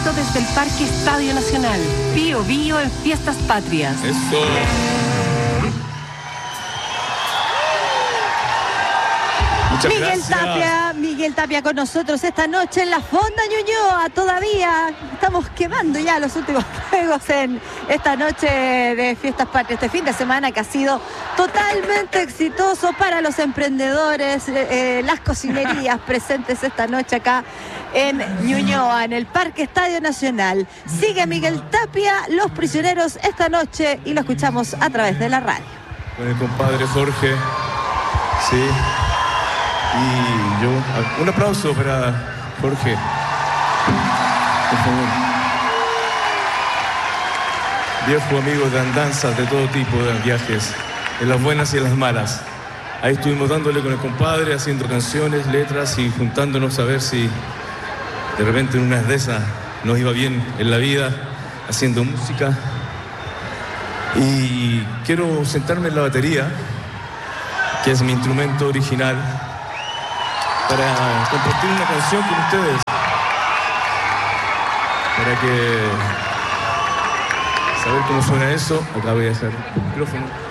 directo desde el Parque Estadio Nacional. Bío Bío en Fiestas Patrias. Eso. Muchas gracias. Miguel Tapia con nosotros esta noche en la Fonda Ñuñoa. Todavía estamos quemando ya los últimos juegos en esta noche de Fiestas Patrias, este fin de semana que ha sido totalmente exitoso para los emprendedores, las cocinerías presentes esta noche acá en Ñuñoa, en el Parque Estadio Nacional. Sigue Miguel Tapia, Los Prisioneros esta noche, y lo escuchamos a través de la radio. Con el compadre Jorge, sí. Y yo, un aplauso para Jorge, por favor. Viejo amigo de andanzas de todo tipo de viajes, en las buenas y en las malas. Ahí estuvimos dándole con el compadre, haciendo canciones, letras y juntándonos a ver si de repente en unas de esas nos iba bien en la vida, haciendo música. Y quiero sentarme en la batería, que es mi instrumento original, para compartir una canción con ustedes, para que saber cómo suena eso. Acá voy a dejar el micrófono.